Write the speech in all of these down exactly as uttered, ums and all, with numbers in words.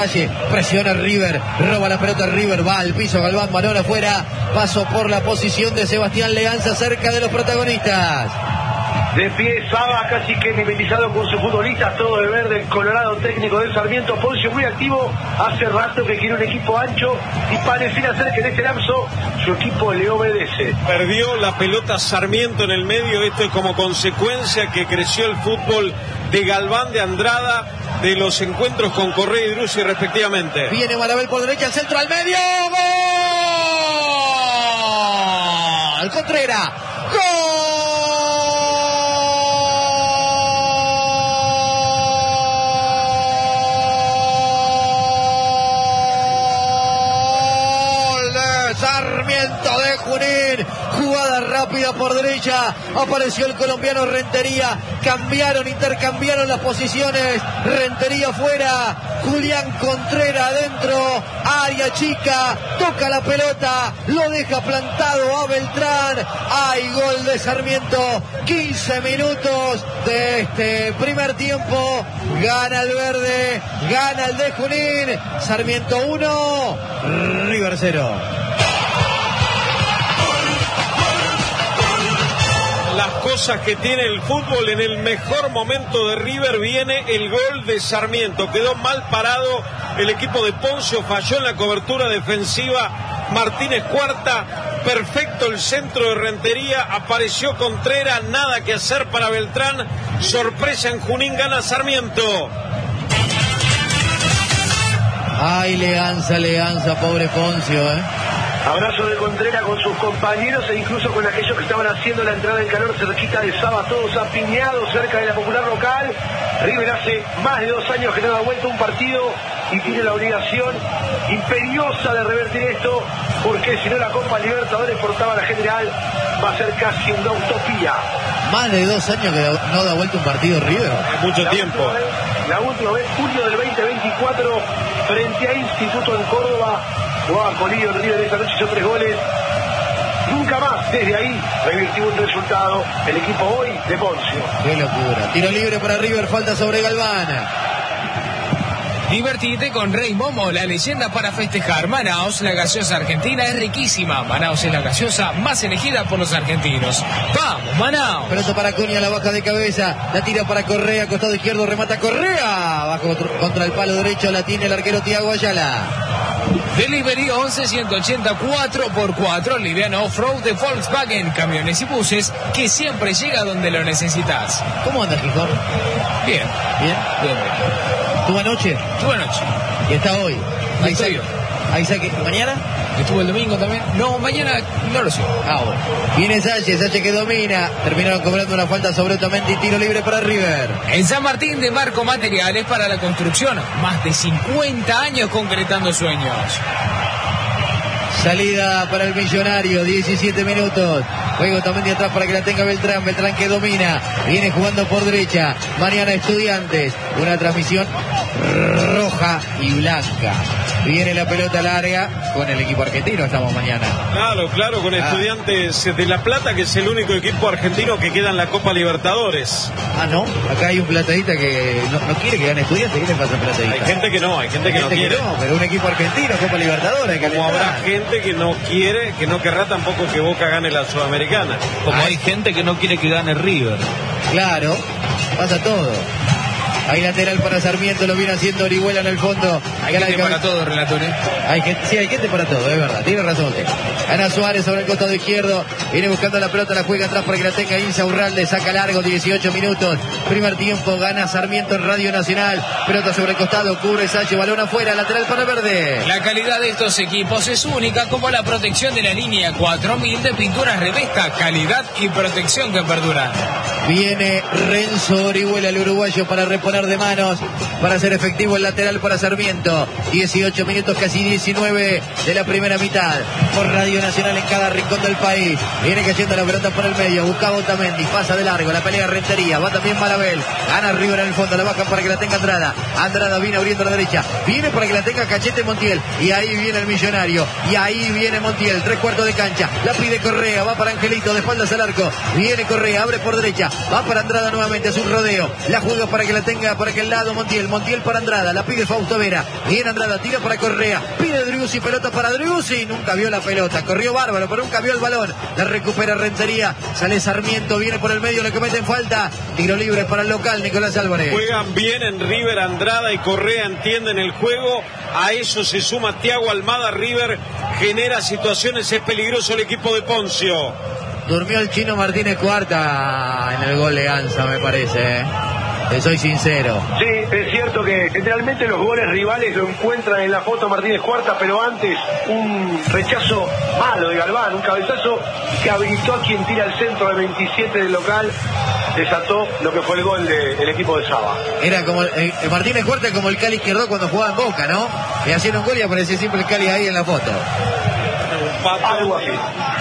Presiona River, roba la pelota River, va al piso Galván, balón afuera, paso por la posición de Sebastián Leanza cerca de los protagonistas. De pie Saba, casi que mimetizado con sus futbolistas, todo de verde, el Colorado técnico del Sarmiento. Poncio muy activo, hace rato que quiere un equipo ancho y pareciera ser que en este lapso su equipo le obedece. Perdió la pelota Sarmiento en el medio, esto es como consecuencia que creció el fútbol de Galván, de Andrada, de los encuentros con Correa y Drusi respectivamente. Viene Malabel por derecha, el centro al medio, ¡gol! Contreras, ¡gol! Sarmiento de Junín, jugada rápida por derecha, apareció el colombiano Rentería, cambiaron, intercambiaron las posiciones, Rentería fuera, Julián Contreras adentro, área chica, toca la pelota, lo deja plantado a Beltrán, hay gol de Sarmiento, quince minutos de este primer tiempo, gana el verde, gana el de Junín, Sarmiento uno, River cero. Las cosas que tiene el fútbol, en el mejor momento de River viene el gol de Sarmiento. Quedó mal parado el equipo de Poncio, falló en la cobertura defensiva Martínez Cuarta, perfecto el centro de Rentería, apareció Contreras, nada que hacer para Beltrán, sorpresa en Junín, gana Sarmiento. Ay, Leanza, Leanza, pobre Poncio, eh. Abrazo de Contreras con sus compañeros e incluso con aquellos que estaban haciendo la entrada en calor cerquita de Saba, todos apiñados cerca de la popular local. River hace más de dos años que no da vuelta un partido y tiene la obligación imperiosa de revertir esto, porque si no la Copa Libertadores por tabla general va a ser casi una utopía. Más de dos años que no da vuelta un partido River. Mucho la tiempo. Última vez, la última vez, junio del veinte veinticuatro, frente a Instituto en Córdoba. Jugaba con Lío River esa noche, hizo tres goles. Nunca más, desde ahí, revirtió un resultado el equipo hoy de Poncio. Qué locura. Tiro libre para River, falta sobre Galván. Divertite con Rey Momo, la leyenda para festejar. Manaos, la gaseosa argentina es riquísima. Manaos es la gaseosa más elegida por los argentinos. ¡Vamos, Manaos! Pelota para Cunha, la baja de cabeza. La tira para Correa, costado izquierdo, remata Correa. Bajo contra el palo derecho, la tiene el arquero Thiago Ayala. Delivery once ciento ochenta cuatro por cuatro, liviano off-road de Volkswagen, camiones y buses, que siempre llega donde lo necesitas. ¿Cómo anda, Gijón? Bien. Bien. Bien. ¿Tuvo anoche? Estuvo anoche. Y está hoy. Ahí estoy yo. Ahí saque. ¿Mañana? Estuvo el domingo también. No, mañana no lo sé. Ah, bueno. Viene Sánchez, Sánchez que domina. Terminaron cobrando una falta sobre Otamendi y tiro libre para River. En San Martín de Marco Materiales para la construcción. Más de cincuenta años concretando sueños. Salida para el Millonario, diecisiete minutos. Juego también de atrás para que la tenga Beltrán. Beltrán que domina. Viene jugando por derecha. Mañana Estudiantes. Una transmisión roja y blanca. Viene la pelota larga con el equipo argentino. Estamos mañana. Claro, claro, con ah. Estudiantes de La Plata, que es el único equipo argentino que queda en la Copa Libertadores. Ah, no. Acá hay un platadita que no, no quiere que gane Estudiantes. ¿Qué le pasa a platadita? Hay gente que no, hay gente que hay no gente quiere. Que no, pero un equipo argentino, Copa Libertadores. Que Como habrá gente que no quiere, que no querrá tampoco que Boca gane la Sudamericana. Como Ay. hay gente que no quiere que gane River. Claro, pasa todo. Hay lateral para Sarmiento, lo viene haciendo Orihuela en el fondo. Hay gente para todo, relator, ¿eh? Hay gente, sí, hay gente para todo, es verdad, tiene razón usted. Ana Suárez sobre el costado izquierdo, viene buscando la pelota, la juega atrás para que la tenga Insa Urralde, saca largo, dieciocho minutos. Primer tiempo, gana Sarmiento en Radio Nacional. Pelota sobre el costado, cubre Sánchez, balón afuera, lateral para Verde. La calidad de estos equipos es única, como la protección de la línea cuatro mil de pinturas Revesta, calidad y protección que perduran. Viene Renzo Orihuela, el uruguayo, para reponer de manos, para hacer efectivo el lateral para Sarmiento. dieciocho minutos, casi diecinueve de la primera mitad. Por Radio Nacional en cada rincón del país. Viene cayendo la pelota por el medio. Buscaba Otamendi, pasa de largo. La pelea Rentería. Va también Malabel. Gana River en el fondo. La bajan para que la tenga Andrada. Andrada viene abriendo a la derecha. Viene para que la tenga Cachete Montiel. Y ahí viene el Millonario. Y ahí viene Montiel. Tres cuartos de cancha. La pide Correa. Va para Angelito. De espaldas al arco. Viene Correa. Abre por derecha. va para Andrada nuevamente, es un rodeo, la juega para que la tenga por aquel lado Montiel, Montiel para Andrada, la pide Fausto Vera, viene Andrada, tira para Correa, pide Driussi, pelota para Driussi, nunca vio la pelota, corrió bárbaro, pero nunca vio el balón, la recupera Rentería, sale Sarmiento, viene por el medio, le cometen falta, tiro libre para el local, Nicolás Álvarez. Juegan bien en River, Andrada y Correa entienden el juego, a eso se suma Thiago Almada. River genera situaciones, es peligroso el equipo de Poncio. Durmió el Chino Martínez Cuarta en el gol de Anza, me parece, ¿eh? Te soy sincero. Sí, es cierto que generalmente los goles rivales lo encuentran en la foto Martínez Cuarta, pero antes un rechazo malo de Galván, un cabezazo que habilitó a quien tira el centro de veintisiete del local, desató lo que fue el gol del equipo de Saba. Era como eh, Martínez Cuarta como el Cali Izquierdo cuando jugaba en Boca, ¿no? Le hacían un gol y aparecía siempre el Cali ahí en la foto. Un pato, algo así.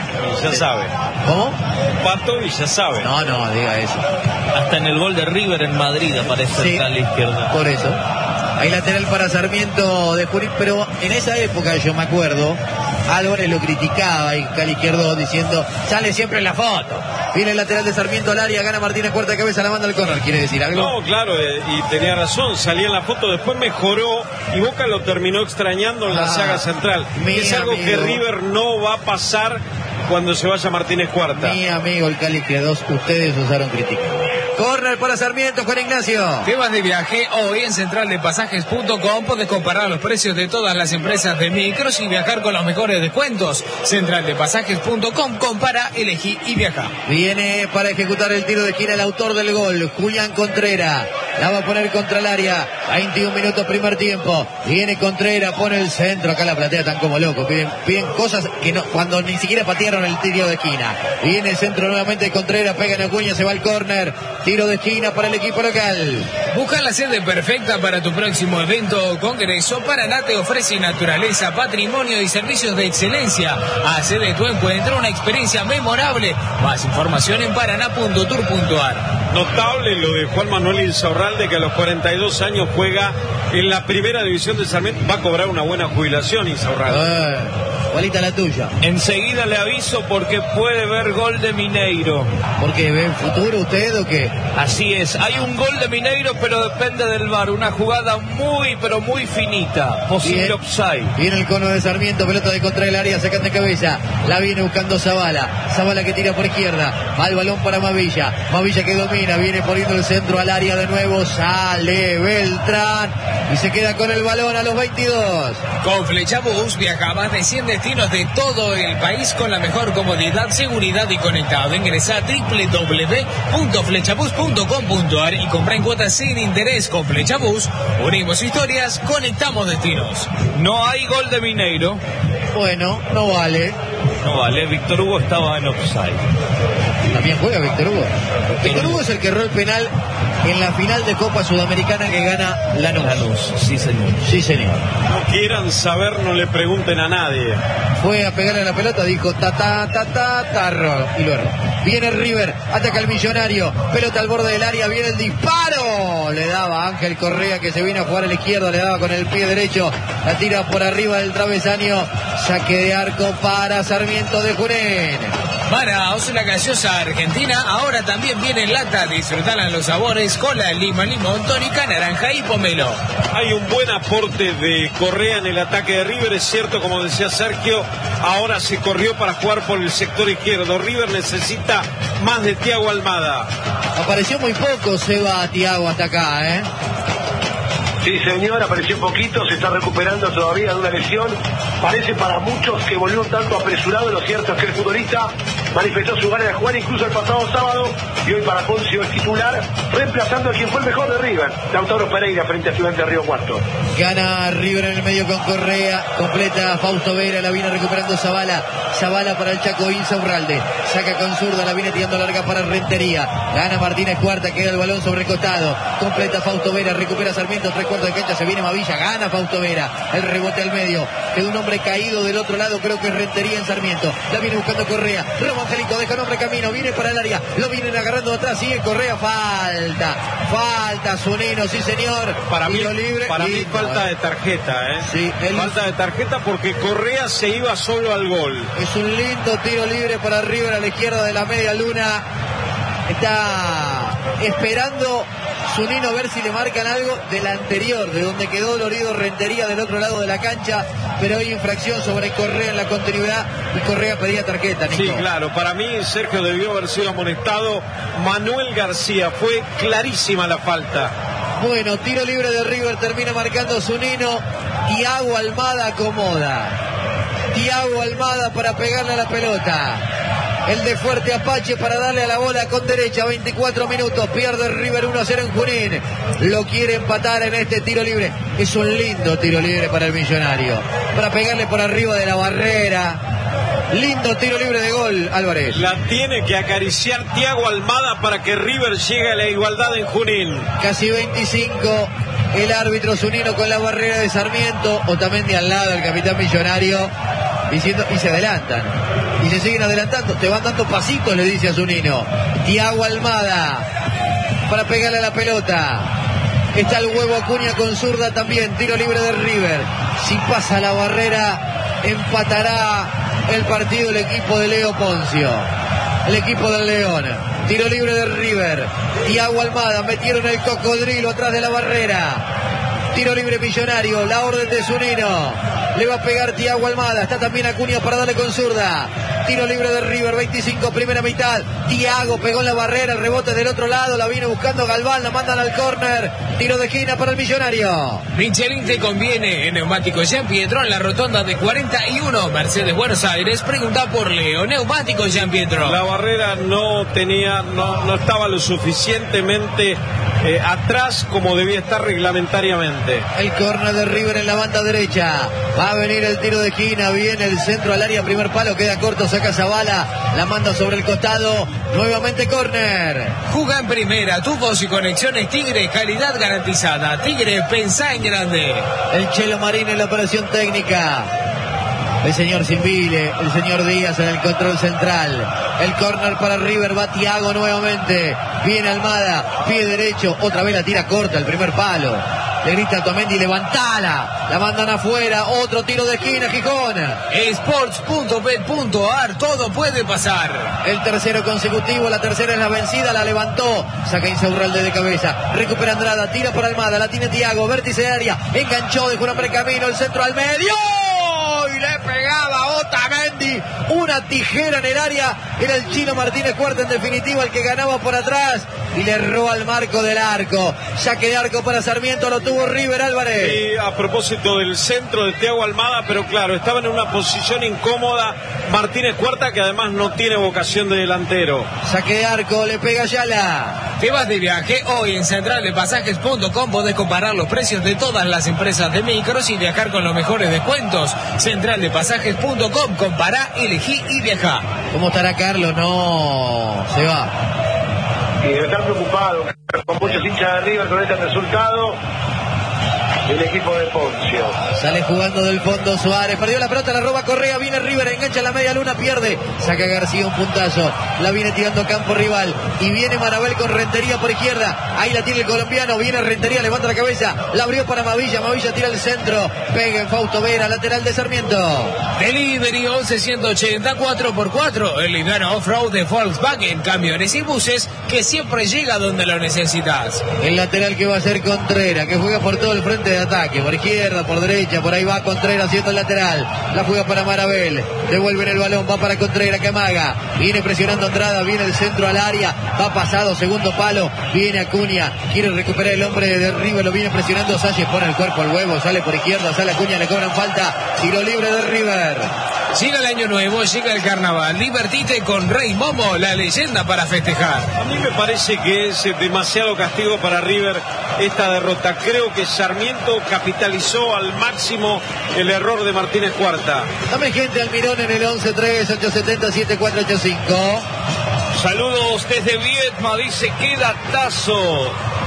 Ya sabe. ¿Cómo? Un pato y ya sabe. No, no, diga eso. Hasta en el gol de River en Madrid aparece Sí, el Cali izquierda. por eso. Hay lateral para Sarmiento de Junín, pero en esa época yo me acuerdo, Álvarez lo criticaba y Cali Izquierdo diciendo, sale siempre en la foto. Viene el lateral de Sarmiento al área, gana Martínez Cuarta de cabeza, la manda al córner. ¿Quiere decir algo? No, claro, eh, y tenía razón, salía en la foto, después mejoró y Boca lo terminó extrañando en la Ah, saga central. mi Es algo amigo. que River no va a pasar cuando se vaya Martínez Cuarta. Mi amigo el Cali Izquierdo, ustedes usaron crítica. Córner para Sarmiento, Juan Ignacio. Temas de viaje, hoy en central de pasajes punto com podés comparar los precios de todas las empresas de micros y viajar con los mejores descuentos. central de pasajes punto com, compara, elegí y viaja. Viene para ejecutar el tiro de esquina el autor del gol, Julián Contreras. La va a poner contra el área. veintiún minutos primer tiempo. Viene Contreras, pone el centro. Acá la platea tan como loco. Piden, piden cosas que no, cuando ni siquiera patearon el tiro de esquina. Viene el centro nuevamente de Contreras, pega en Acuña, se va al córner. Tiro de esquina para el equipo local. Busca la sede perfecta para tu próximo evento o congreso. Paraná te ofrece naturaleza, patrimonio y servicios de excelencia. Hace de tu encuentro una experiencia memorable. Más información en paraná punto tour punto ar. Notable lo de Juan Manuel Insaurralde, que a los cuarenta y dos años juega en la primera división de Sarmiento. Va a cobrar una buena jubilación Insaurralde. Eh, igualita la tuya. Enseguida le aviso porque puede ver gol de Mineiro. ¿Porque ven futuro usted o qué? Así es, hay un gol de Mineiro, pero depende del V A R. Una jugada muy, pero muy finita. Posible Bien. offside. Viene el cono de Sarmiento, pelota de contra el área, sacan de cabeza. La viene buscando Zavala. Zavala que tira por izquierda. Va el balón para Mavilla. Mavilla que domina, viene poniendo el centro al área de nuevo. Sale Beltrán y se queda con el balón a los veintidós. Con Flechabús viaja a más de cien destinos de todo el país con la mejor comodidad, seguridad y conectado. Ingresa a doble u doble u doble u punto flechabús punto com punto ar y compra en cuotas sin interés. Con Flechabús unimos historias, conectamos destinos. No hay gol de Mineiro. Bueno, no vale. No vale, Víctor Hugo estaba en offside. También juega Víctor Hugo. Víctor Hugo es el que erró el penal en la final de Copa Sudamericana que gana Lanús. Lanús, sí señor. Sí, señor. No quieran saber, no le pregunten a nadie. Fue a pegarle a la pelota, dijo ta ta ta ta tarro y lo erró. Viene River, ataca al Millonario, pelota al borde del área, viene el disparo. Le daba Ángel Correa que se vino a jugar a la izquierda, le daba con el pie derecho, la tira por arriba del travesaño, saque de arco para Sarmiento de Junín. Manaos, la gaseosa argentina, ahora también viene en lata. Disfrutala en los sabores, cola, lima, limón, tónica, naranja y pomelo. Hay un buen aporte de Correa en el ataque de River, es cierto, como decía Sergio, ahora se corrió para jugar por el sector izquierdo. River necesita más de Thiago Almada. Apareció muy poco Seba Thiago hasta acá, ¿eh? Sí, señor, apareció poquito, se está recuperando todavía de una lesión. Parece para muchos que volvió un tanto apresurado. Lo cierto es que el futbolista manifestó su ganas de jugar incluso el pasado sábado y hoy para Poncio es titular, reemplazando a quien fue el mejor de River, Lautaro Pereira, frente a Estudiantes de Río Cuarto. Gana River en el medio con Correa, completa Fausto Vera, la viene recuperando Zavala. Zavala para el Chaco Insaurralde, saca con zurda, la viene tirando larga para Rentería. Gana Martínez Cuarta, queda el balón sobre el costado, completa Fausto Vera, recupera Sarmiento, tres cuartos de cancha, se viene Mavilla, gana Fausto Vera, el rebote al medio, queda un hombre caído del otro lado, creo que es Rentería en Sarmiento, la viene buscando Correa, Romo Angélico, deja un hombre camino, viene para el área, lo vienen agarrando de atrás, sigue Correa, falta, falta, Zunino, sí señor, Para mí, tiro libre, para mí lindo, falta eh. de tarjeta, ¿eh? Sí, él- Falta de tarjeta porque Correa se iba solo al gol. Es un lindo tiro libre para River a la izquierda de la media luna. Está esperando Zunino a ver si le marcan algo de la anterior, de donde quedó dolorido Rentería del otro lado de la cancha, pero hay infracción sobre Correa en la continuidad y Correa pedía tarjeta, Nico. Sí, claro, para mí Sergio debió haber sido amonestado. Manuel García, fue clarísima la falta. Bueno, tiro libre de River, termina marcando Zunino. Thiago Almada acomoda. Thiago Almada para pegarle a la pelota. El de Fuerte Apache para darle a la bola con derecha. veinticuatro minutos. Pierde River uno a cero en Junín. Lo quiere empatar en este tiro libre. Es un lindo tiro libre para el Millonario. Para pegarle por arriba de la barrera. Lindo tiro libre de gol, Álvarez. La tiene que acariciar Thiago Almada para que River llegue a la igualdad en Junín. Casi veinticinco. El árbitro Zunino con la barrera de Sarmiento. Otamendi al lado, el capitán Millonario. Diciendo, y se adelantan. Y se siguen adelantando. Te van dando pasitos, le dice a Zunino. Thiago Almada. Para pegarle a la pelota. Está el huevo Acuña con zurda también. Tiro libre de River. Si pasa la barrera, empatará el partido el equipo de Leo Poncio. El equipo del León. Tiro libre de River. Thiago Almada. Metieron el cocodrilo atrás de la barrera. Tiro libre Millonario. La orden de Zunino. Le va a pegar Thiago Almada. Está también Acuña para darle con zurda. Tiro libre de River. veinticinco, primera mitad. Thiago pegó en la barrera. El rebote del otro lado. La viene buscando Galván. La mandan al córner. Tiro de esquina para el Millonario. Michelin te conviene. En Neumáticos Jean Pietro, en la rotonda de cuarenta y uno, Mercedes, Buenos Aires. Pregunta por Leo. Neumáticos Jean Pietro. La barrera no tenía, no, no estaba lo suficientemente eh, atrás como debía estar reglamentariamente. El córner de River en la banda derecha. Va a venir el tiro de esquina. Viene el centro al área. Primer palo. Queda corto. Saca Zavala. La manda sobre el costado. Nuevamente córner. Juga en primera. Tu voz y conexiones Tigre. Calidad garantizada. Tigre, pensá en grande. El Chelo Marín en la operación técnica. El señor Simbile. El señor Díaz en el control central. El córner para River. Va Thiago nuevamente. Viene Almada. Pie derecho. Otra vez la tira corta. El primer palo. Le grita a Otamendi, levantala. La mandan afuera. Otro tiro de esquina, Gijón. Sports punto bet punto a r. Todo puede pasar. El tercero consecutivo. La tercera es la vencida. La levantó. Saca Insaurralde de cabeza. Recupera Andrada. Tira por Almada. La tiene Thiago. Vértice de área. Enganchó. Dejó un hombre en camino. El centro al medio. Y le pegaba Otamendi. Una tijera en el área. Era el Chino Martínez Cuarta en definitiva el que ganaba por atrás. Y le erró al marco del arco. Saque de arco para Sarmiento. Lo tuvo River, Álvarez. Y a propósito del centro de Thiago Almada, pero claro, estaba en una posición incómoda Martínez Cuarta, que además no tiene vocación de delantero. Saque de arco, le pega Ayala. Te vas de viaje. Hoy en central de pasajes punto com podés comparar los precios de todas las empresas de micros y viajar con los mejores descuentos. central de pasajes punto com. Compará, elegí y viajá. ¿Cómo estará Carlos? No, se va. Y debe estar preocupado con muchos hinchas de River con este resultado. El equipo de Poncio. Sale jugando del fondo Suárez. Perdió la pelota, la roba Correa. Viene River, engancha la media luna, pierde. Saca García un puntazo. La viene tirando campo rival. Y viene Marabel con Rentería por izquierda. Ahí la tiene el colombiano. Viene Rentería, levanta la cabeza. La abrió para Mavilla. Mavilla tira el centro. Pega en Fausto Vera, lateral de Sarmiento. Delivery once ciento ochenta cuatro por cuatro. El liviano off-road de Volkswagen. Camiones y buses que siempre llega donde lo necesitas. El lateral que va a ser Contreras, que juega por todo el frente de ataque, por izquierda, por derecha, por ahí va Contreras haciendo el lateral, la juega para Marabel, devuelven el balón, va para Contreras que amaga, viene presionando Andrada, viene el centro al área, va pasado, segundo palo, viene Acuña, quiere recuperar el hombre de River, lo viene presionando Sánchez, pone el cuerpo al huevo, sale por izquierda, sale Acuña, le cobran falta, tiro libre de River. Llega el año nuevo, llega el carnaval, divertite con Rey Momo, la leyenda para festejar. A mí me parece que es demasiado castigo para River esta derrota. Creo que Sarmiento capitalizó al máximo el error de Martínez Cuarta. Dame gente Almirón en el once tres ocho siete cero siete cuatro ocho cinco. Saludos desde Viedma, dice qué datazo.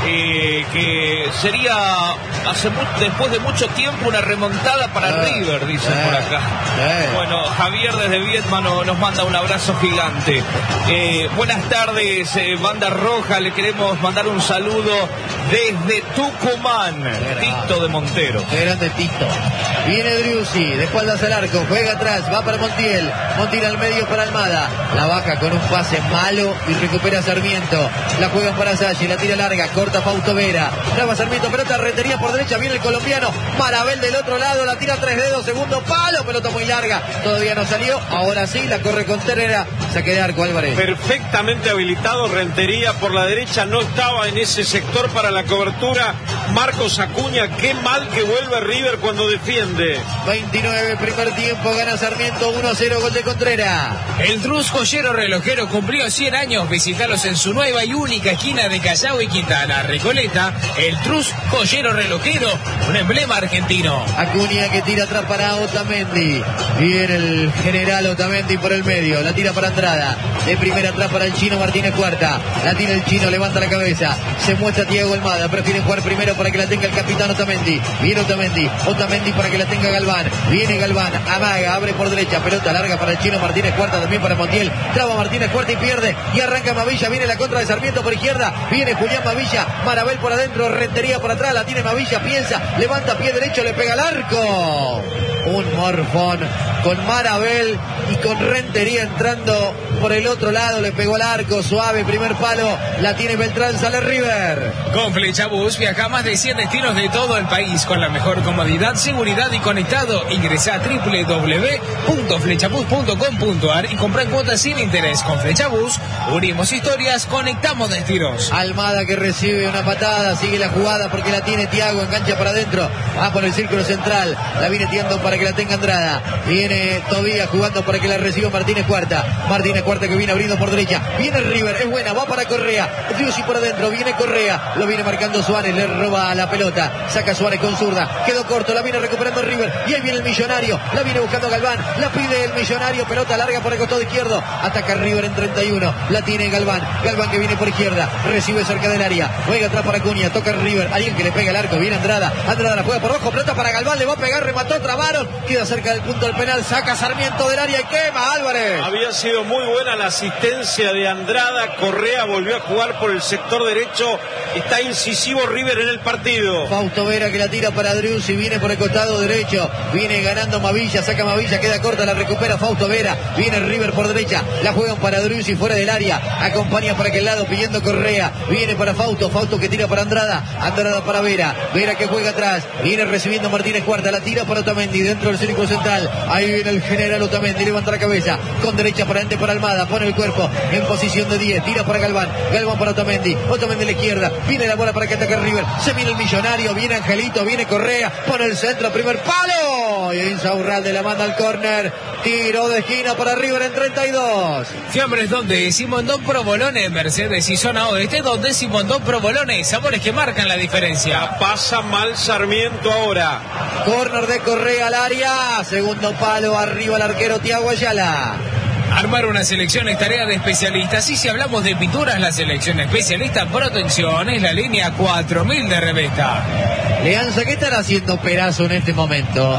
eh, que sería hace mu después de mucho tiempo una remontada para eh, River, dicen eh, por acá. Eh. Bueno, Javier desde Vietnam nos manda un abrazo gigante. Eh, buenas tardes, eh, Banda Roja, le queremos mandar un saludo desde Tucumán, Tito de Montero. Qué grande Tito. Viene Driussi, de espaldas al arco, juega atrás, va para Montiel, Montiel al medio para Almada, la baja con un pase malo y recupera Sarmiento, la juegan para Sachi, la tira larga, corta Fausto Vera, traba Sarmiento, pelota Rentería por derecha, viene el colombiano, Marabel del otro lado, la tira tres dedos, segundo palo, pelota muy larga, todavía no salió, ahora sí, la corre Contreras, saque de arco Álvarez. Perfectamente habilitado Rentería por la derecha, no estaba en ese sector para la cobertura, Marcos Acuña, qué mal que vuelve River cuando defiende. veintinueve, primer tiempo, gana Sarmiento uno a cero, gol de Contreras. El Trus Joyero Relojero cumplió cien años, visitalos en su nueva y única esquina de Callao y Quintana, Recoleta. El Trus Joyero Relojero, un emblema argentino. Acuña que tira atrás para Otamendi, viene el general Otamendi por el medio, la tira para Andrada, de primera atrás para el Chino Martínez Cuarta, la tira el Chino, levanta la cabeza, se muestra Thiago Almada, prefiere jugar primero para que la tenga el capitán Otamendi, viene Otamendi, Otamendi para que la tenga Galván, viene Galván, amaga, abre por derecha, pelota larga para el Chino Martínez Cuarta, también para Montiel, traba Martínez Cuarta y pierde, y arranca Mavilla, viene la contra de Sarmiento por izquierda, viene Julián Mavilla, Marabel por adentro, Rentería por atrás, la tiene Mavilla, piensa, levanta pie derecho, le pega al arco, un morfón con Marabel y con Rentería entrando por el otro lado, le pegó al arco, suave, primer palo, la tiene Beltrán, sale River. Con Flechabús viaja a más de cien destinos de todo el país con la mejor comodidad, seguridad y conectado. Ingresa a doble u doble u doble u punto flechabús punto com punto a r y compra en cuotas sin interés. Con Flechabús unimos historias, conectamos destinos. Almada que recibe una patada, sigue la jugada porque la tiene Thiago, engancha para adentro, va por el círculo central, la viene tirando para que la tenga Andrada, viene Tobías jugando para que la reciba Martínez Cuarta, Martínez Cuarta que viene abriendo por derecha, viene River, es buena, va para Correa, Driussi por adentro, viene Correa, lo viene marcando Suárez, le roba la pelota, saca Suárez con zurda, quedó corto, la viene recuperando River, y ahí viene el Millonario, la viene buscando Galván, la pide el Millonario, pelota larga por el costado izquierdo, ataca River en treinta y uno, la tiene Galván, Galván que viene por izquierda, recibe cerca del área, juega atrás para Acuña, toca River, alguien que le pega el arco, viene Andrada, Andrada la juega por abajo, pelota para Galván, le va a pegar, remató, trabaron, queda cerca del punto del penal, saca Sarmiento del área y quema Álvarez. Había sido muy buena la asistencia de Andrada, Correa volvió a jugar por el sector derecho, está incisivo River en el partido. Fausto Vera que la tira para Driussi, viene por el costado derecho, viene ganando Mavilla, saca Mavilla, queda corta, la recupera Fausto Vera, viene River por derecha, la juegan para Driussi fuera del área, acompaña para aquel lado pidiendo Correa, viene para Fausto, Fausto que tira para Andrada, Andrada para Vera, Vera que juega atrás, viene recibiendo Martínez Cuarta, la tira para Otamendi dentro del círculo central, ahí viene el general Otamendi, levanta la cabeza, con derecha para adelante para Almada, pone el cuerpo en posición de diez, tira para Galván, Galván para Otamendi, Otamendi a la izquierda, viene la bola para que ataque River, se viene el Millonario, viene Angelito, viene Correa, pone el centro, primer palo, y Insaurralde la manda al córner, tiro de esquina para River en treinta y dos. Fiambres donde Simondón Provolone, Mercedes y zona oeste, donde Simondón Provolone, sabores que marcan la diferencia. Pasa mal Sarmiento ahora. Córner de Correa al área, segundo palo, arriba el arquero Thiago Ayala. Armar una selección es tarea de especialistas y si hablamos de pinturas, la selección especialista Protección es la línea cuatro mil de Revesta. Leanza, ¿qué están haciendo Perazo en este momento?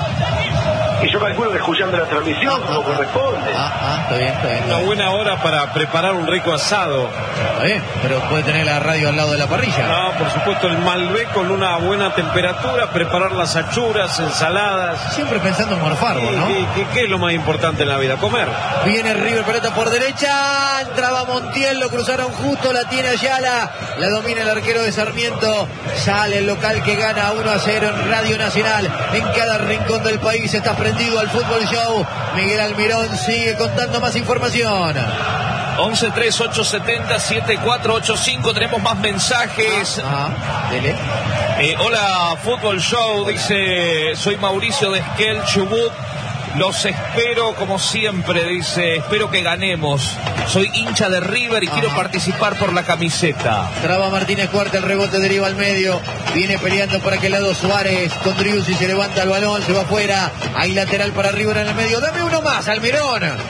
Y yo calculo que escuchando la transmisión ah, como ah, corresponde. Ah, ah, está bien, está bien. Una buena hora para preparar un rico asado. Está bien, pero puede tener la radio al lado de la parrilla. No, por supuesto, el Malbec con una buena temperatura, preparar las achuras, ensaladas. Siempre pensando en morfarlo, ¿no? ¿Y, y, ¿Qué es lo más importante en la vida? Comer. Viene River, pelota por derecha, entraba Montiel, lo cruzaron justo, la tiene Ayala, la domina el arquero de Sarmiento, sale el local que gana uno a cero en Radio Nacional, en cada rincón del país está prendido al Fútbol Show. Miguel Almirón sigue contando más información. once tres ocho siete cero siete cuatro ocho cinco, tenemos más mensajes. Ah, ah, dele. Eh, hola, Fútbol Show, dice, soy Mauricio de Esquel, Chubut. Los espero como siempre, dice, espero que ganemos. Soy hincha de River y Ajá. quiero participar por la camiseta. Traba Martínez Cuarta, el rebote deriva al medio. Viene peleando por aquel lado Suárez con Driussi, se levanta el balón, se va afuera. Hay lateral para River en el medio. Dame uno más, Almirón.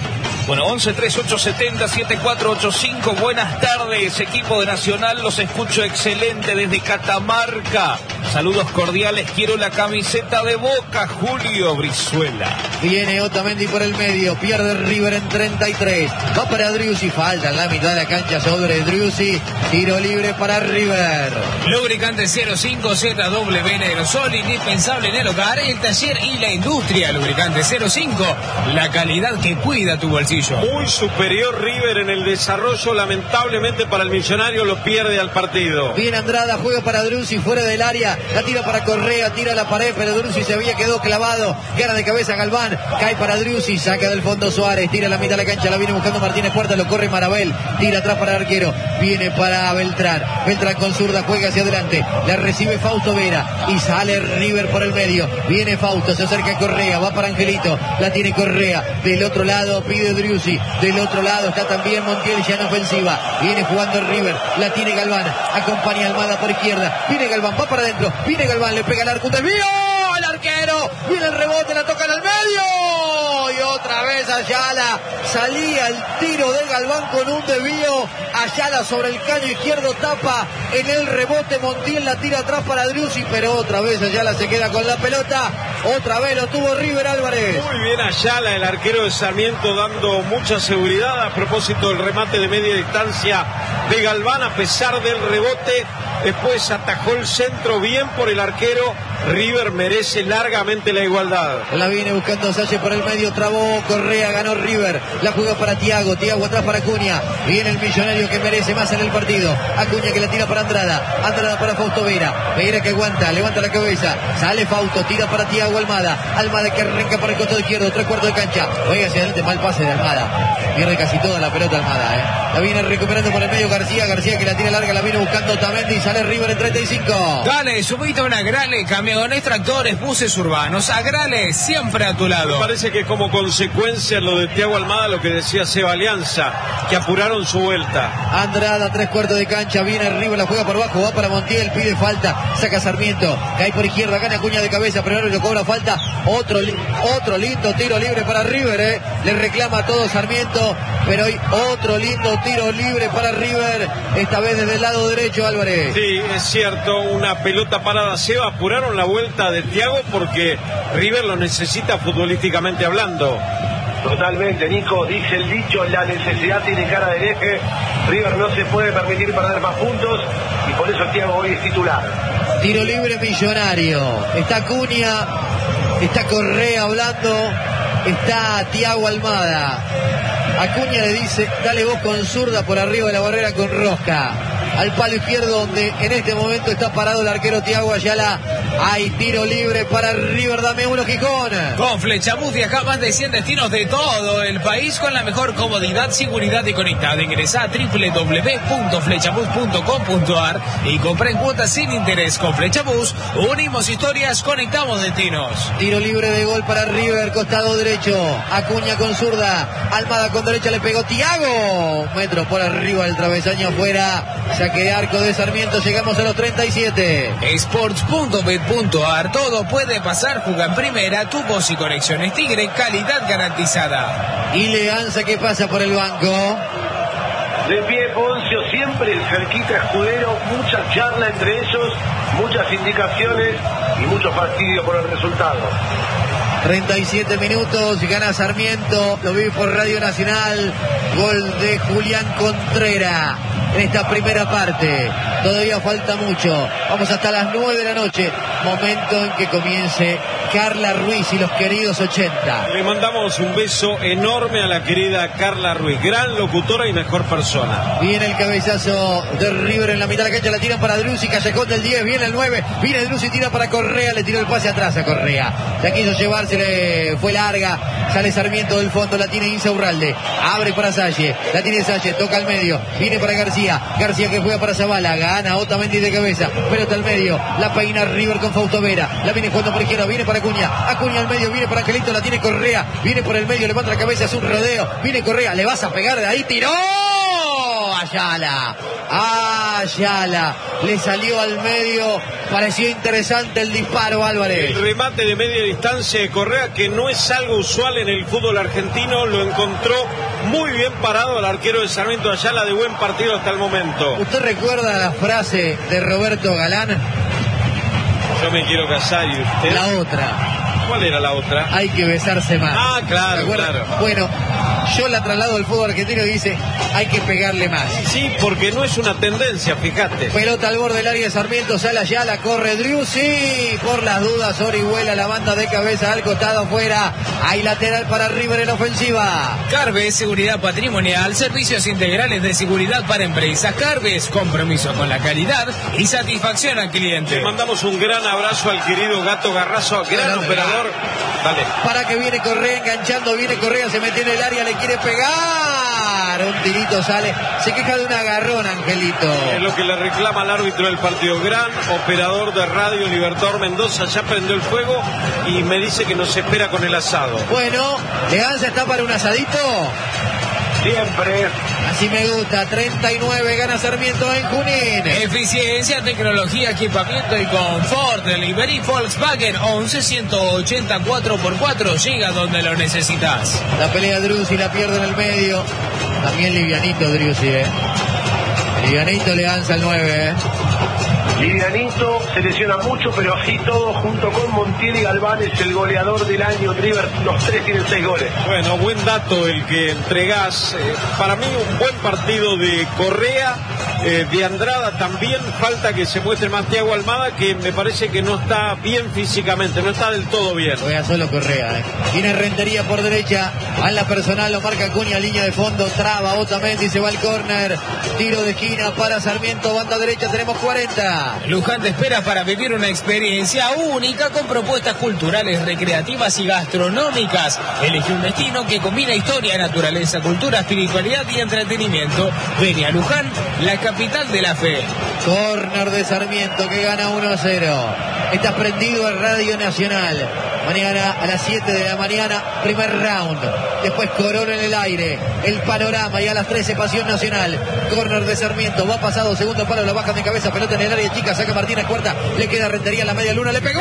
Bueno, once treinta y ocho setenta setenta y cuatro ochenta y cinco. Buenas tardes, equipo de Nacional. Los escucho excelente desde Catamarca. Saludos cordiales. Quiero la camiseta de Boca, Julio Brizuela. Viene Otamendi por el medio. Pierde River en treinta y tres. Va para Driussi. Falta en la mitad de la cancha sobre Driussi. Tiro libre para River. Lubricante cero cinco Z W en aerosol, indispensable en el hogar, el taller y la industria. Lubricante cero cinco, la calidad que cuida tu bolsillo. Muy superior River en el desarrollo, lamentablemente para el Millonario lo pierde al partido. Viene Andrada, juega para Driussi fuera del área, la tira para Correa, tira a la pared, pero Driussi se había quedado clavado, gana de cabeza Galván, cae para Driussi, saca del fondo Suárez, tira a la mitad de la cancha, la viene buscando Martínez Puerta, lo corre Marabel, tira atrás para el arquero, viene para Beltrán, Beltrán con zurda, juega hacia adelante, la recibe Fausto Vera y sale River por el medio, viene Fausto, se acerca Correa, va para Angelito, la tiene Correa, del otro lado pide Driussi, del otro lado está también Montiel ya en ofensiva, viene jugando el River, la tiene Galván, acompaña Almada por izquierda, viene Galván, va para adentro, viene Galván, le pega al arco, un desvío, el arquero, viene el rebote, la tocan al medio, y otra vez Ayala, salía el tiro de Galván con un desvío, Ayala sobre el caño izquierdo, tapa en el rebote, Montiel la tira atrás para Driussi, pero otra vez Ayala se queda con la pelota, otra vez lo tuvo River Álvarez. Muy bien Ayala, el arquero de Sarmiento, dando mucha seguridad a propósito del remate de media distancia de Galván, a pesar del rebote, después atajó el centro bien por el arquero. River merece largamente la igualdad. La viene buscando Salle por el medio, trabó Correa, ganó River, la juega para Thiago, Thiago atrás para Acuña, viene el Millonario que merece más en el partido, Acuña que la tira para Andrada, Andrada para Fausto Vera, Vera que aguanta, levanta la cabeza, sale Fausto, tira para Thiago Almada, Almada que arranca para el costado izquierdo, tres cuartos de cancha, juega hacia adelante, mal pase de Almada, pierde casi toda la pelota Almada, ¿eh? La viene recuperando por el medio García, García que la tira larga, la viene buscando Otamendi, sale River en treinta y cinco. Dale, subite a una Grale, camiones, tractores, buses urbanos, Agrale, siempre a tu lado. Me parece que como consecuencia lo de Thiago Almada, lo que decía Seba Alianza, que apuraron su vuelta. Andrada, tres cuartos de cancha, viene River, la juega por abajo, va para Montiel, pide falta, saca Sarmiento, cae por izquierda, gana Acuña de cabeza, primero le cobra falta, otro, otro lindo tiro libre para River, eh. le reclama todo Sarmiento, pero hay otro lindo tiro libre para River, esta vez desde el lado derecho, Álvarez. Sí, es cierto, una pelota parada. Seba, apuraron la vuelta de Thiago porque River lo necesita futbolísticamente hablando. Totalmente, Nico, dice el dicho, la necesidad tiene cara del eje, River no se puede permitir perder más puntos y por eso Thiago hoy es titular. Tiro libre Millonario, está Acuña, está Correa hablando, está Thiago Almada. Acuña le dice, dale vos con zurda por arriba de la barrera con rosca. Al palo izquierdo donde en este momento está parado el arquero Thiago Ayala. Hay tiro libre para River, dame uno Gijón. Con Flechabús viaja más de cien destinos de todo el país con la mejor comodidad, seguridad y conectado. Ingresa a doble u doble u doble u punto flechabús punto com punto a r y compra en cuotas sin interés. Con Flechabús unimos historias, conectamos destinos. Tiro libre de gol para River, costado derecho. Acuña con zurda, Almada con derecha, le pegó Thiago. Un metro por arriba del travesaño afuera. Saque de arco de Sarmiento, llegamos a los treinta y siete. Sports punto bet punto a r, todo puede pasar, juega en primera, tubos y conexiones Tigre, calidad garantizada. Y Leanza que pasa por el banco. De pie Poncio, siempre el cerquita escudero, mucha charla entre ellos, muchas indicaciones y mucho fastidio por el resultado. treinta y siete minutos, gana Sarmiento, lo vi por Radio Nacional, gol de Julián Contreras en esta primera parte. Todavía falta mucho, vamos hasta las nueve de la noche, momento en que comience Carla Ruiz y los queridos ochenta. Le mandamos un beso enorme a la querida Carla Ruiz, gran locutora y mejor persona. Viene el cabezazo de River en la mitad de la cancha, la tiran para Driussi, Callejón del diez, viene el nueve, viene Driussi, tira para Correa, le tiró el pase atrás a Correa, la quiso llevar, se le fue larga, sale Sarmiento del fondo, la tiene Insaurralde, abre para Salle, la tiene Salle, toca al medio, viene para García, García que juega para Zavala, gana Otamendi de cabeza, pelota al medio, la peina River con Fausto Vera, la viene jugando por izquierda, viene para Acuña, Acuña al medio, viene para Angelito, la tiene Correa, viene por el medio, levanta la cabeza, es un rodeo, viene Correa, le vas a pegar de ahí, tiró, Ayala. Ayala. Le salió al medio. Pareció interesante el disparo, Álvarez. El remate de media distancia de Correa, que no es algo usual en el fútbol argentino, lo encontró muy bien parado el arquero de Sarmiento Ayala, de buen partido hasta el momento. ¿Usted recuerda la frase de Roberto Galán? Yo me quiero casar, ¿y usted? La otra. ¿Cuál era la otra? Hay que besarse más. Ah, claro, claro. Bueno, yo la traslado al fútbol argentino y dice, hay que pegarle más. Sí, porque no es una tendencia, fíjate. Pelota al borde del área de Sarmiento, sale Ayala, corre Driussi. Por las dudas, Orihuela, la banda de cabeza al costado, afuera. Hay lateral para River en ofensiva. Carves, seguridad patrimonial, servicios integrales de seguridad para empresas. Carves, compromiso con la calidad y satisfacción al cliente. Le mandamos un gran abrazo al querido Gato Garrazo, gran dale, operador. Dale. Para que viene Correa enganchando, viene Correa, se metió en el área, le quiere pegar. Un tirito sale, se queja de un agarrón, Angelito. Es lo que le reclama al árbitro del partido. Gran operador de radio, Libertador Mendoza, ya prendió el fuego y me dice que nos espera con el asado. Bueno, Leganza está para un asadito. Siempre. Así me gusta. treinta y nueve gana Sarmiento en Junín. Eficiencia, tecnología, equipamiento y confort. Delivery Volkswagen once ciento ochenta cuatro por cuatro. Llega donde lo necesitas. La pelea Driussi, la pierde en el medio. También livianito Driussi, eh. Livianito Leganza al nueve, eh. Livianito, se lesiona mucho, pero así todo, junto con Montiel y Galván, es el goleador del año. River, los tres tienen seis goles. Bueno, buen dato el que entregás. Eh, para mí un buen partido de Correa, eh, de Andrada también. Falta que se muestre más Thiago Almada, que me parece que no está bien físicamente, no está del todo bien. Juega solo Correa, eh. Tiene Rentería por derecha, va en la personal, lo marca Acuña, línea de fondo, traba Otamendi, se va al córner, tiro de esquina para Sarmiento, banda derecha, tenemos cuarenta. Luján te espera para vivir una experiencia única con propuestas culturales, recreativas y gastronómicas. Elige un destino que combina historia, naturaleza, cultura, espiritualidad y entretenimiento. Ven a Luján, la capital de la fe. Córner de Sarmiento que gana uno a cero. Está prendido el Radio Nacional. Mañana a las siete de la mañana, primer round. Después Corona en el aire. El panorama y a las trece Pasión Nacional. Córner de Sarmiento. Va pasado, segundo palo, la baja de cabeza. Pelota en el área chica, saca Martínez Cuarta. Le queda Rentería en la media luna. Le pegó.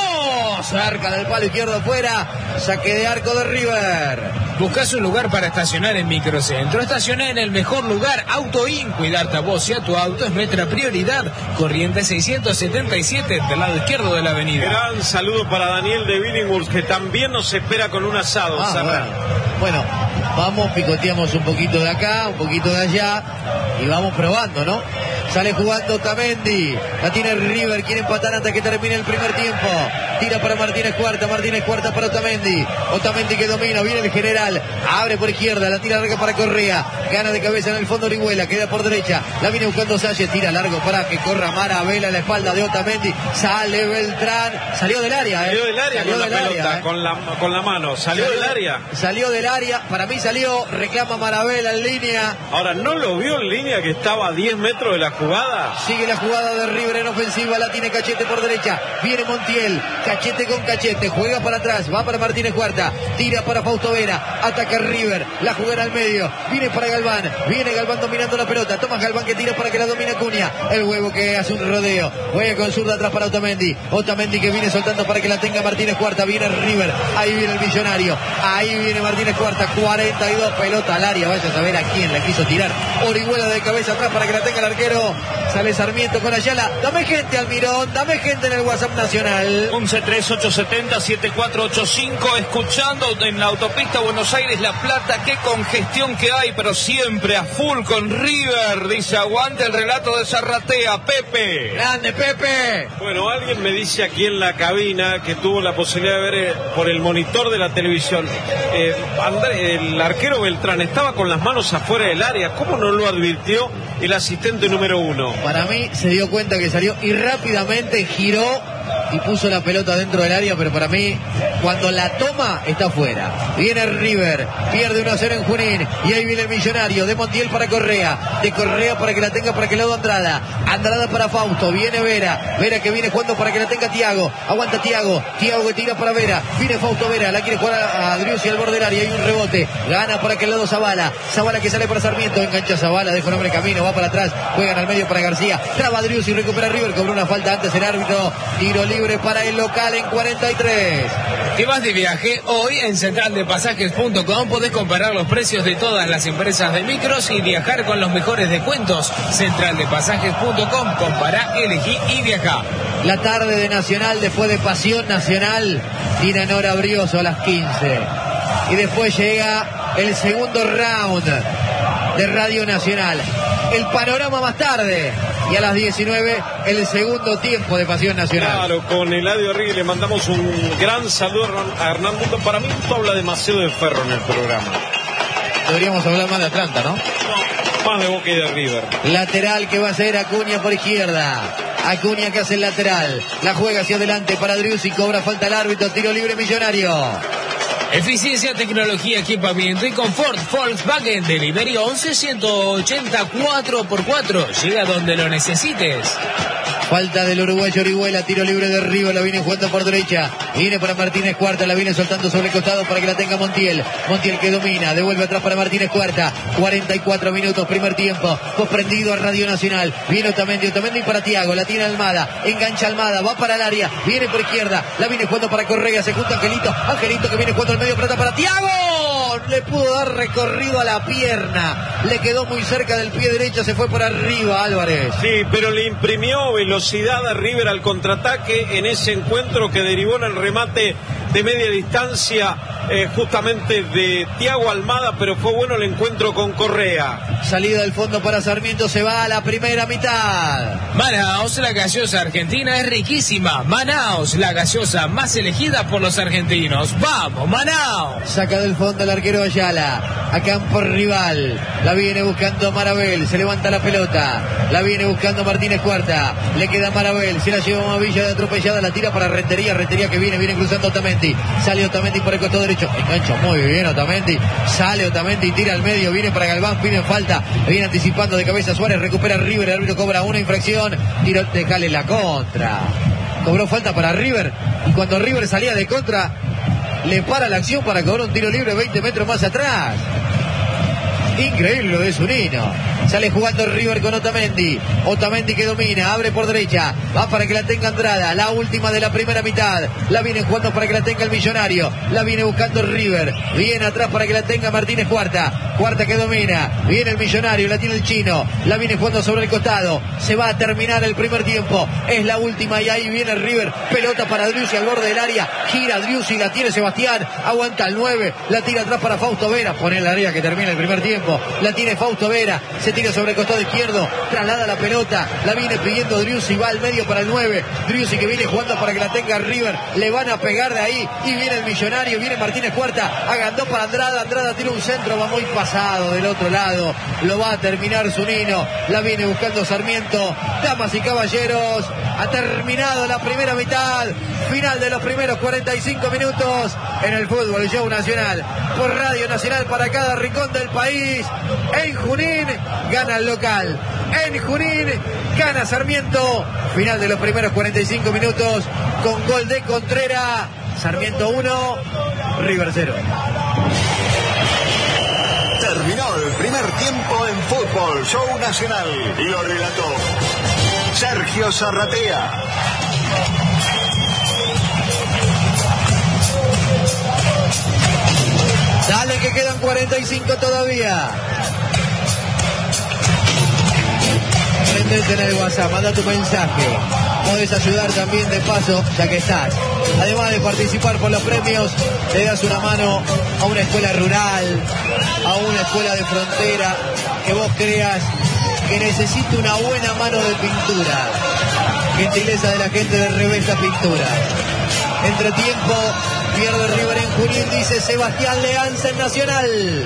Cerca del palo izquierdo afuera. Saque de arco de River. Buscas un lugar para estacionar en Microcentro. Estacionar en el mejor lugar. AutoIn. Cuidarte a vos y a tu auto es nuestra prioridad. Corriente seiscientos setenta y siete del lado izquierdo de la avenida. Gran saludo para Daniel de Billinghurst, que también nos espera con un asado. Ah, bueno. bueno, vamos, picoteamos un poquito de acá, un poquito de allá y vamos probando, ¿no? Sale jugando Otamendi. La tiene River. Quiere empatar antes que termine el primer tiempo. Tira para Martínez Cuarta. Martínez Cuarta para Otamendi. Otamendi que domina. Viene el general. Abre por izquierda. La tira larga para Correa. Gana de cabeza en el fondo Orihuela. Queda por derecha. La viene buscando Salles. Tira largo para que corra Maravela a la espalda de Otamendi. Sale Beltrán. Salió del área, ¿eh? Salió del área salió con del la área, pelota. ¿eh? Con la, con la mano. Salió, salió del área. Salió del área. Para mí salió. Reclama Maravela en línea. Ahora, ¿no lo vio en línea que estaba a diez metros de la jugada? Sigue la jugada de River en ofensiva, la tiene Cachete por derecha, viene Montiel, Cachete con Cachete, juega para atrás, va para Martínez Cuarta, tira para Fausto Vera, ataca River, la juega al medio, viene para Galván, viene Galván dominando la pelota, toma Galván que tira para que la domine Acuña, el huevo que hace un rodeo, juega con zurda atrás para Otamendi, Otamendi que viene soltando para que la tenga Martínez Cuarta, viene River, ahí viene el millonario, ahí viene Martínez Cuarta, cuarenta y dos, pelota al área, vaya a saber a quién la quiso tirar, Orihuela de cabeza atrás para que la tenga el arquero, sale Sarmiento con Ayala. Dame gente, Almirón, dame gente en el WhatsApp nacional. once tres ocho siete cero siete cuatro ocho cinco, escuchando en la autopista Buenos Aires-La Plata, qué congestión que hay, pero siempre a full con River. Dice, aguante el relato de Zarratea, Pepe. Grande, Pepe. Bueno, alguien me dice aquí en la cabina que tuvo la posibilidad de ver eh, por el monitor de la televisión. Eh, André, el arquero Beltrán estaba con las manos afuera del área. ¿Cómo no lo advirtió el asistente número uno? Para mí se dio cuenta que salió y rápidamente giró y puso la pelota dentro del área, pero para mí Cuando la toma, está fuera. Viene River, pierde uno a cero en Junín. Y ahí viene el Millonario de Montiel para Correa. De Correa para que la tenga para que lado Andrada. Andrada para Fausto. Viene Vera. Vera que viene jugando para que la tenga Thiago. Aguanta Thiago. Thiago que tira para Vera. Viene Fausto Vera. La quiere jugar a Driussi al borde del área. Hay un rebote. Gana para aquel lado Zavala. Zavala que sale para Sarmiento. Engancha Zavala. Deja un hombre camino. Va para atrás. Juegan al medio para García. Traba Driussi. Recupera River. Cobró una falta antes el árbitro. Tiro libre para el local en cuarenta y tres. ¿Te vas de viaje? Hoy en central de pasajes punto com podés comparar los precios de todas las empresas de micros y viajar con los mejores descuentos. central de pasajes punto com. Compará, elegí y viajá. La tarde de Nacional, después de Pasión Nacional, tiene Nora Brioso a las quince. Y después llega el segundo round de Radio Nacional. El panorama más tarde. Y a las diecinueve, el segundo tiempo de Pasión Nacional. Claro, con Eladio Arrigui le mandamos un gran saludo a Hernán Mundo. Para mí, esto habla demasiado de Ferro en el programa. Deberíamos hablar más de Atlanta, ¿no? No, más de Boca y de River. Lateral que va a ser Acuña por izquierda. Acuña que hace el lateral. La juega hacia adelante para Driussi. Cobra falta el árbitro. Tiro libre Millonario. Eficiencia, tecnología, equipamiento y confort. Volkswagen Delivery once ciento ochenta cuatro por cuatro. Llega donde lo necesites. Falta del uruguayo Orihuela, tiro libre de River, la viene jugando por derecha, viene para Martínez Cuarta, la viene soltando sobre el costado para que la tenga Montiel, Montiel que domina, devuelve atrás para Martínez Cuarta, cuarenta y cuatro minutos, primer tiempo, comprendido a Radio Nacional, viene Otamendi, Otamendi para Thiago, la tiene Almada, engancha Almada, va para el área, viene por izquierda, la viene jugando para Correa, se junta Angelito, Angelito que viene jugando al medio, plata para Thiago, le pudo dar recorrido a la pierna, le quedó muy cerca del pie derecho, se fue por arriba Álvarez. Sí, pero le imprimió velocidad a River al contraataque en ese encuentro que derivó en el remate de media distancia eh, justamente de Thiago Almada, pero fue bueno el encuentro con Correa. Salida del fondo para Sarmiento, se va a la primera mitad. Manaos, la gaseosa argentina es riquísima. Manaos, la gaseosa más elegida por los argentinos. ¡Vamos, Manaos! Saca del fondo el arquero Ayala, a campo rival, la viene buscando Marabel, se levanta la pelota, la viene buscando Martínez Cuarta, le queda Marabel, se la lleva Mavilla de atropellada, la tira para Rentería, Rentería que viene, viene cruzando Otamendi, sale Otamendi por el costado derecho, engancha muy bien Otamendi, sale Otamendi, tira al medio, viene para Galván, pide falta, viene anticipando de cabeza Suárez, recupera River, el árbitro cobra una infracción, tiro, dejale la contra, cobró falta para River, y cuando River salía de contra, le para la acción para cobrar un tiro libre veinte metros más atrás. Increíble lo de Zunino. Sale jugando River con Otamendi. Otamendi que domina, abre por derecha. Va para que la tenga Andrada. La última de la primera mitad. La viene jugando para que la tenga el Millonario. La viene buscando River. Viene atrás para que la tenga Martínez Cuarta. Cuarta que domina. Viene el Millonario. La tiene el Chino. La viene jugando sobre el costado. Se va a terminar el primer tiempo. Es la última y ahí viene River. Pelota para Driussi al borde del área. Gira Driussi. La tiene Sebastián. Aguanta el nueve. La tira atrás para Fausto Vera. Pone en la área que termina el primer tiempo. La tiene Fausto Vera, se tira sobre el costado izquierdo, traslada la pelota, la viene pidiendo Driussi, va al medio para el nueve, Driussi que viene jugando para que la tenga River, le van a pegar de ahí, y viene el Millonario, viene Martínez Cuarta, agandó para Andrada, Andrada tira un centro, va muy pasado del otro lado, lo va a terminar Zunino, la viene buscando Sarmiento, damas y caballeros, ha terminado la primera mitad, final de los primeros cuarenta y cinco minutos en el fútbol, el show nacional, por Radio Nacional para cada rincón del país. En Junín gana el local, en Junín gana Sarmiento, final de los primeros cuarenta y cinco minutos con gol de Contreras, Sarmiento uno, River cero. Terminó el primer tiempo en Fútbol Show Nacional y lo relató Sergio Zarratea. Dale que quedan cuarenta y cinco todavía. Prendete en el WhatsApp, manda tu mensaje. Podés ayudar también de paso, ya que estás. Además de participar por los premios, le das una mano a una escuela rural, a una escuela de frontera que vos creas que necesita una buena mano de pintura. Gentileza de la gente de Revesa Pintura. Entre tiempo, pierde River en Junín, dice Sebastián Leanza en Nacional.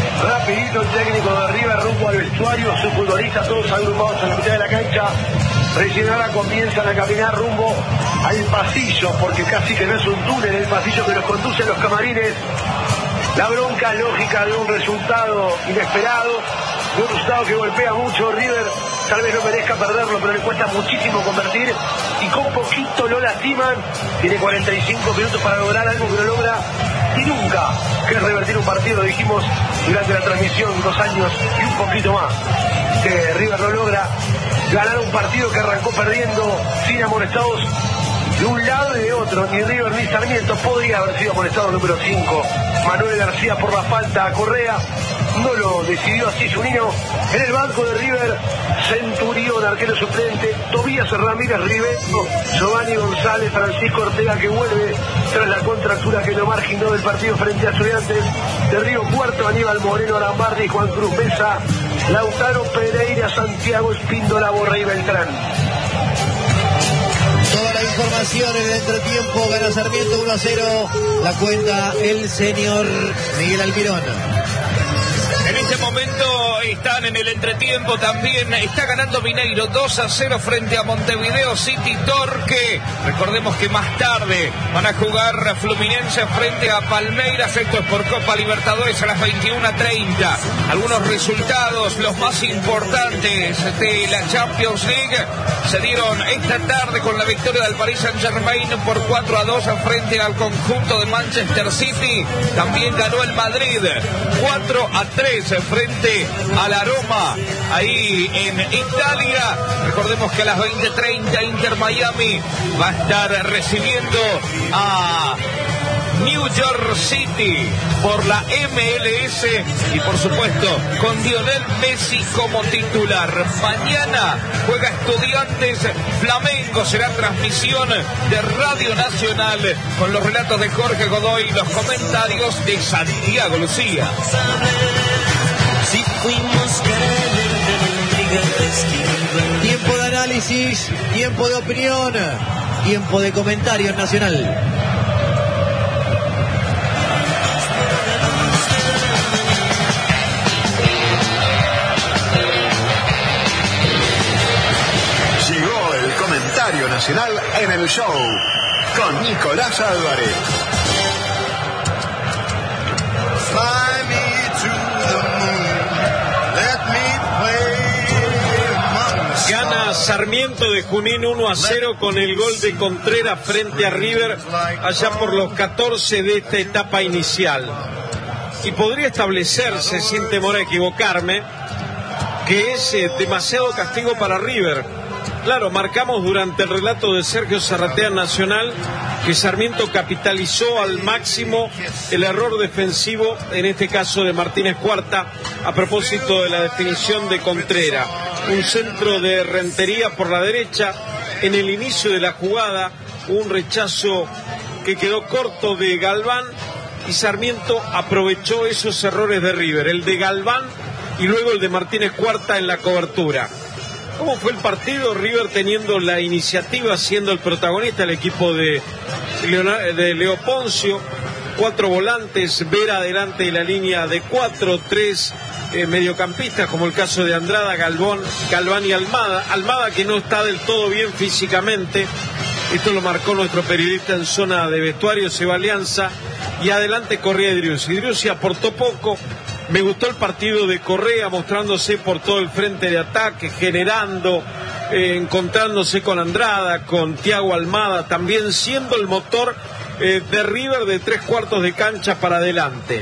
Rapidito el técnico de River rumbo al vestuario, sus futbolistas todos agrupados en la mitad de la cancha. Recién ahora comienzan a caminar rumbo al pasillo, porque casi que no es un túnel el pasillo que los conduce a los camarines. La bronca lógica de un resultado inesperado, de un resultado que golpea mucho. River tal vez no merezca perderlo, pero le cuesta muchísimo convertir y con poquito lo lastiman. Tiene cuarenta y cinco minutos para lograr algo que no logra y nunca, que es revertir un partido. Lo dijimos durante la transmisión, dos años y un poquito más, que River no logra ganar un partido que arrancó perdiendo sin amonestados de un lado y de otro. Ni River ni Sarmiento. Podría haber sido amonestado número cinco, Manuel García, por la falta a Correa. No lo decidió así Juninho. En el banco de River, Centurión, arquero suplente, Tobías Ramírez Ribeiro, Giovanni González, Francisco Ortega, que vuelve tras la contractura que lo marginó del partido frente a Estudiantes de Río Cuarto, Aníbal Moreno, Arambardi, Juan Cruz Mesa, Lautaro Pereira, Santiago Espíndola, Borré y Beltrán. Toda la información en el entretiempo. Gana Sarmiento uno a cero. La cuenta el señor Miguel Almirón. En este momento están en el entretiempo también. Está ganando Mineiro dos a cero frente a Montevideo City Torque. Recordemos que más tarde van a jugar Fluminense frente a Palmeiras. Esto es por Copa Libertadores a las veintiuna treinta. Algunos resultados, los más importantes de la Champions League, se dieron esta tarde con la victoria del Paris Saint-Germain por cuatro a dos frente al conjunto de Manchester City. También ganó el Madrid cuatro a tres frente al Aroma ahí en Italia. Recordemos que a las veinte treinta Inter Miami va a estar recibiendo a New York City por la M L S y por supuesto con Lionel Messi como titular. Mañana juega Estudiantes Flamengo, será transmisión de Radio Nacional con los relatos de Jorge Godoy y los comentarios de Santiago Lucía. Si fuimos tiempo de análisis, tiempo de opinión, tiempo de comentarios nacional. Llegó el comentario nacional en el show con Nicolás Álvarez. Fly me to the moon, let me play among the Gana Sarmiento de Junín uno a cero con el gol de Contreras frente a River allá por los catorce de esta etapa inicial. Y podría establecerse, sin temor a equivocarme, que es eh, demasiado castigo para River. Claro, marcamos durante el relato de Sergio Zarratea Nacional que Sarmiento capitalizó al máximo el error defensivo, en este caso de Martínez Cuarta, a propósito de la definición de Contreras. Un centro de Rentería por la derecha, en el inicio de la jugada, un rechazo que quedó corto de Galván y Sarmiento aprovechó esos errores de River, el de Galván y luego el de Martínez Cuarta en la cobertura. ¿Cómo fue el partido? River teniendo la iniciativa, siendo el protagonista, el equipo de, Leonardo, de Leo Poncio, cuatro volantes, Vera adelante de la línea de cuatro, tres eh, mediocampistas, como el caso de Andrada, Galván, Galván y Almada. Almada que no está del todo bien físicamente, esto lo marcó nuestro periodista en zona de vestuario, Seba Alianza, y adelante Correa y Driussi. Driussi aportó poco. Me gustó el partido de Correa, mostrándose por todo el frente de ataque, generando, eh, encontrándose con Andrada, con Thiago Almada, también siendo el motor eh, de River de tres cuartos de cancha para adelante.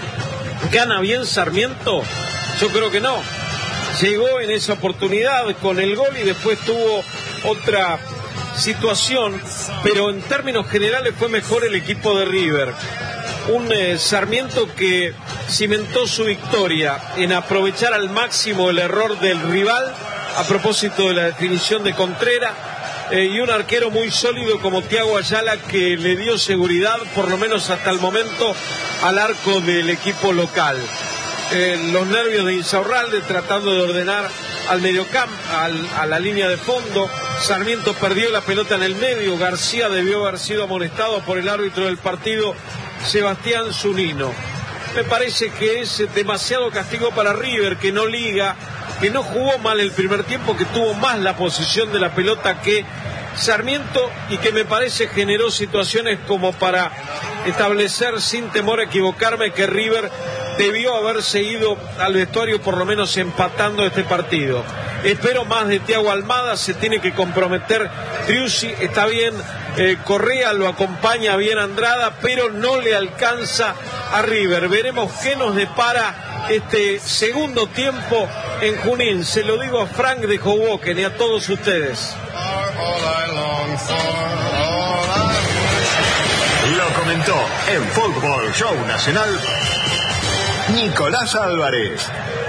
¿Gana bien Sarmiento? Yo creo que no. Llegó en esa oportunidad con el gol y después tuvo otra situación, pero en términos generales fue mejor el equipo de River. Un eh, Sarmiento que cimentó su victoria en aprovechar al máximo el error del rival a propósito de la definición de Contreras, eh, y un arquero muy sólido como Thiago Ayala que le dio seguridad, por lo menos hasta el momento, al arco del equipo local. Eh, los nervios de Insaurralde tratando de ordenar al mediocampo, al, a la línea de fondo. Sarmiento perdió la pelota en el medio. García debió haber sido amonestado por el árbitro del partido, Sebastián Zunino. Me parece que es demasiado castigo para River, que no liga, que no jugó mal el primer tiempo, que tuvo más la posesión de la pelota que Sarmiento y que me parece generó situaciones como para establecer sin temor a equivocarme que River debió haberse ido al vestuario por lo menos empatando este partido. Espero más de Thiago Almada, se tiene que comprometer Driussi, está bien, eh, Correa lo acompaña bien Andrada, pero no le alcanza a River. Veremos qué nos depara este segundo tiempo en Junín. Se lo digo a Frank de Hoboken y a todos ustedes. Lo comentó en Fútbol Show Nacional Nicolás Álvarez.